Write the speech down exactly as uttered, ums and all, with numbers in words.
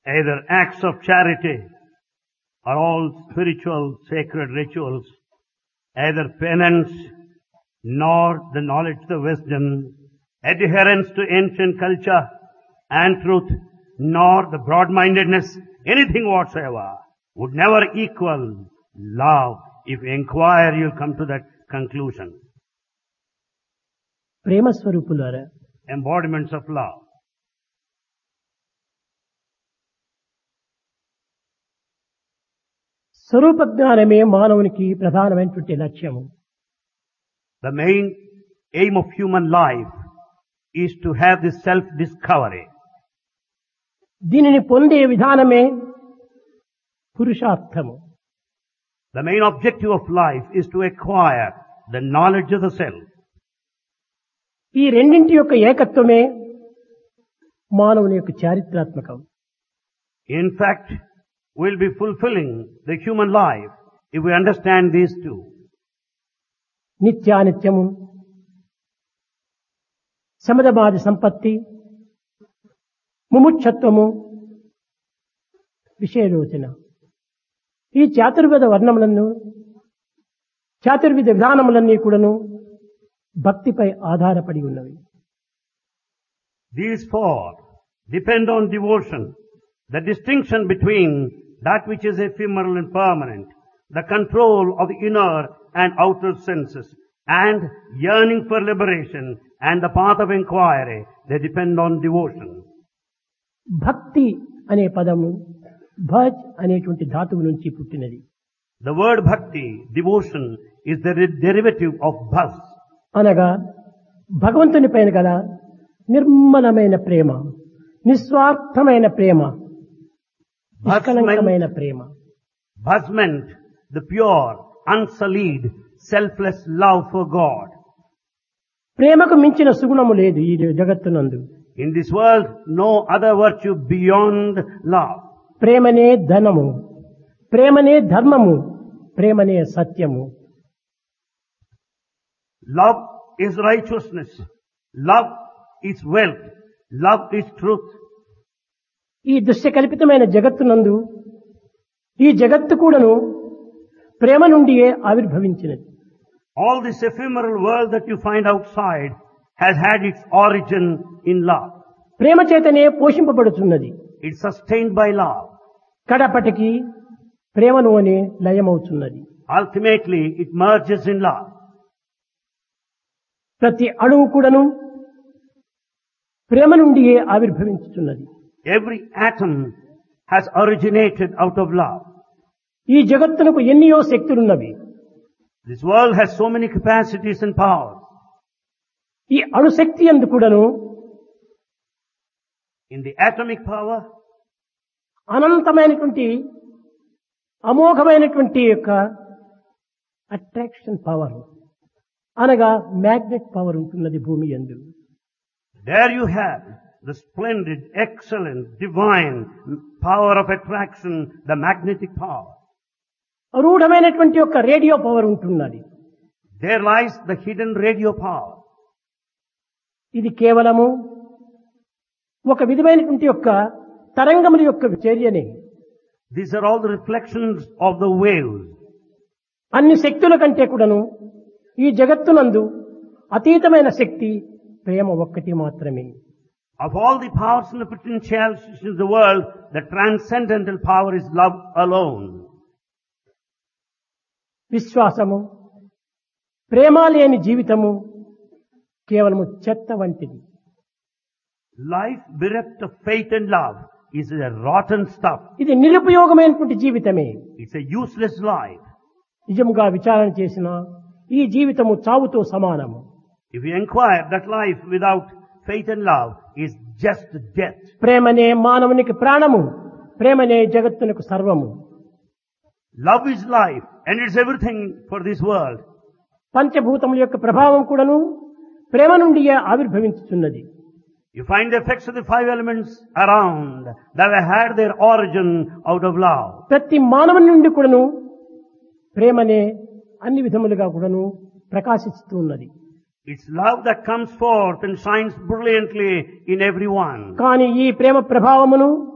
Either acts of charity are all spiritual sacred rituals, either penance, nor the knowledge, the wisdom, adherence to ancient culture and truth, nor the broad-mindedness, anything whatsoever, would never equal love. If you inquire, you'll come to that conclusion. ప్రేమ స్వరూపులారా, Embodiments of love. స్వరూప జ్ఞానమే మానవునికి ప్రధానమైనటువంటి లక్ష్యము. The main aim of human life is to have this self-discovery. దీనిని పొందే విధానమే పురుషార్థము. The main objective of life is to acquire the knowledge of the self. ఈ రెండింటి యొక్క ఏకత్వమే మానవుని యొక్క చారిత్రాత్మకం. In fact, we'll be fulfilling the human life if we understand these two. నిత్యానిత్యము, సమదమాది సంపత్తి, ముముక్షత్వము, విషయలోచన, ఈ చాతుర్వేద వర్ణములను, చాతుర్విధ విధానములన్నీ కూడాను భక్తిపై ఆధారపడి ఉన్నవి. These four depend on devotion. The distinction between that which is ephemeral and permanent, the control of the inner and outer senses, and yearning for liberation and the path of inquiry, they depend on devotion. భక్తి అనే పదము భజ్ అనేటువంటి ధాతువు నుంచి పుట్టినది. The word bhakti, devotion, is the de- derivative of bhas. అనగా భగవంతుని పైన గల నిర్మలమైన ప్రేమ, నిస్వార్థమైన ప్రేమ, నిష్కలంకమైన ప్రేమ. Bhas meant the pure, unsullied, selfless love for God. ప్రేమకు మించిన సుగుణము లేదు ఈ జగత్తునందు. In this world, no other virtue beyond love. ప్రేమనే ధనము, ప్రేమనే ధర్మము, ప్రేమనే సత్యము. Love is righteousness. Love is wealth. Love is truth. ఈ దుశ్యకల్పితమైన జగత్తునందు ఈ జగత్తు కూడాను ప్రేమ నుండియే ఆవిర్భవించినది. All this ephemeral world that you find outside has had its origin in love. ప్రేమ చేతనే పోషింపబడుతున్నది. It's sustained by love. కడపటికి ప్రేమలోనే లయమవుతున్నది. Ultimately, it merges in love. ప్రతి అణువు కూడాను ప్రేమ నుండియే ఆవిర్భవించుతున్నది. Every atom has originated out of love. ఈ జగత్తునకు ఎన్నియో శక్తులున్నవి. This world has so many capacities and powers. ఈ అణుశక్తి యందు కూడాను In the atomic power, అనంతమైనటువంటి అమోఘమైనటువంటి యొక్క అట్రాక్షన్ పవర్ అనగా మ్యాగ్నెట్ పవర్ ఉంటున్నది భూమి యందు. there you have the splendid, excellent, divine power of attraction, the magnetic power. రూఢమైనటువంటి యొక్క రేడియో పవర్ ఉంటున్నది. There lies the hidden radio power. ఇది కేవలము ఒక విధమైనటువంటి యొక్క తరంగముల యొక్క చర్యనే. These are all the reflections of the waves. అన్ని శక్తుల కంటే కూడాను ఈ జగత్తునందు అతీతమైన శక్తి ప్రేమ ఒక్కటి మాత్రమే. Of all the powers and the potentialities in the world, the transcendental power is love alone. విశ్వాసము, ప్రేమ లేని జీవితము కేవలము చెత్త వంటిది. Life bereft of faith and love is a rotten stuff. ఇది నిరుపయోగమైనటువంటి జీవితమే. It's a useless life. నిజముగా విచారణ చేసిన ఈ జీవితము చావుతో సమానము. If you inquire, that life without faith and love is just death. ప్రేమనే మానవునికి ప్రాణము, ప్రేమనే జగత్తునకు సర్వము. Love is life and it's everything for this world. పంచభూతముల యొక్క ప్రభావం కూడాను ప్రేమ నుండియే ఆవిర్భవించుతున్నది. You find the effects of the five elements around that have had their origin out of love. ప్రతి మానవుని నుండి కూడాను ప్రేమనే అన్ని విధములుగా కూడాను ప్రకాశిస్తూ ఉన్నది. It's love that comes forth and shines brilliantly in everyone. కానీ ఈ ప్రేమ ప్రభావమును